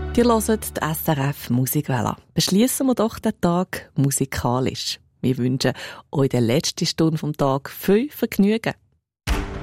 Ihr hört die SRF Musikwelle. Beschließen wir doch den Tag musikalisch. Wir wünschen euch in der letzten Stunde vom Tag viel Vergnügen.